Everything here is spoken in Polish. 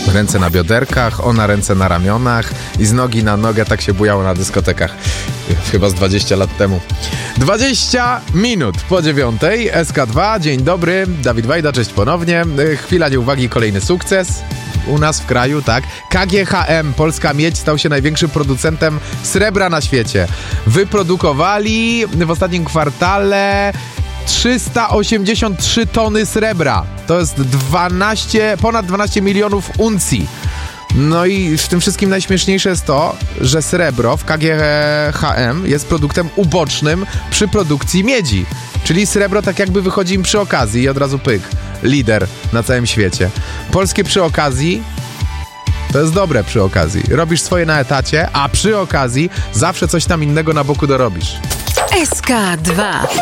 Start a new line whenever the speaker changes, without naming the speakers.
Ręce na bioderkach, ona ręce na ramionach i z nogi na nogę tak się bujało na dyskotekach. Chyba z 20 lat temu. 20 minut po 9:00, SK2, dzień dobry, Dawid Wajda, cześć ponownie. Chwila nieuwagi, kolejny sukces u nas w kraju, tak. KGHM, Polska Miedź, stał się największym producentem srebra na świecie. Wyprodukowali w ostatnim kwartale 383 tony srebra. To jest ponad 12 milionów uncji. No i w tym wszystkim najśmieszniejsze jest to, że srebro w KGHM jest produktem ubocznym przy produkcji miedzi. Czyli srebro tak jakby wychodzi im przy okazji i od razu pyk. Lider na całym świecie. Polskie przy okazji to jest dobre przy okazji. Robisz swoje na etacie, a przy okazji zawsze coś tam innego na boku dorobisz.
SK2